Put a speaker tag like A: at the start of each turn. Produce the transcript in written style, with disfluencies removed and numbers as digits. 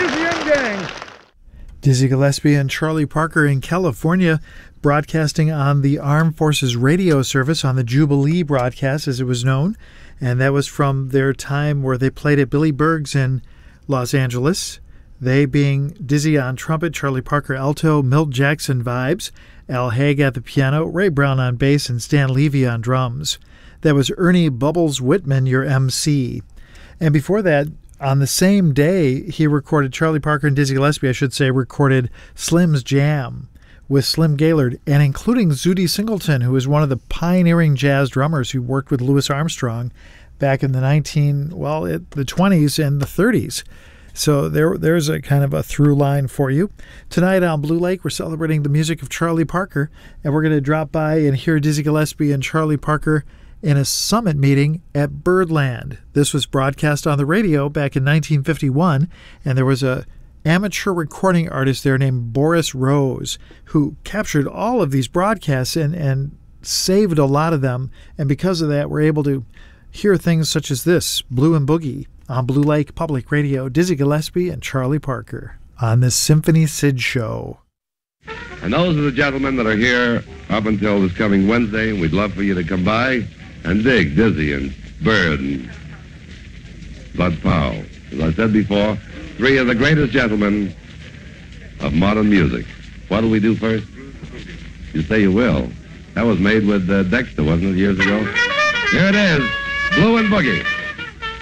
A: Dizzy and Gang.
B: Dizzy Gillespie and Charlie Parker in California, broadcasting on the Armed Forces Radio Service on the Jubilee broadcast, as it was known. And that was from their time where they played at Billy Berg's in Los Angeles. They being Dizzy on trumpet, Charlie Parker alto, Milt Jackson vibes, Al Haig at the piano, Ray Brown on bass, and Stan Levy on drums. That was Ernie Bubbles Whitman, your MC. And before that, on the same day, he recorded, Charlie Parker and Dizzy Gillespie, I should say, recorded Slim's Jam with Slim Gaillard, and including Zutty Singleton, who was one of the pioneering jazz drummers who worked with Louis Armstrong back in the 20s and the 30s. So there's a kind of a through line for you. Tonight on Blue Lake, we're celebrating the music of Charlie Parker, and we're going to drop by and hear Dizzy Gillespie and Charlie Parker in a summit meeting at Birdland. This was broadcast on the radio back in 1951, and there was a amateur recording artist there named Boris Rose who captured all of these broadcasts and saved a lot of them, and because of that, we're able to hear things such as this, Blue and Boogie, on Blue Lake Public Radio, Dizzy Gillespie and Charlie Parker on the Symphony Sid Show.
C: And those are the gentlemen that are here up until this coming Wednesday, and we'd love for you to come by and dig Dizzy and Bird and Bud Powell. As I said before, three of the greatest gentlemen of modern music. What'll we do first? You say you will. That was made with Dexter, wasn't it, years ago? Here it is, Blue and Boogie.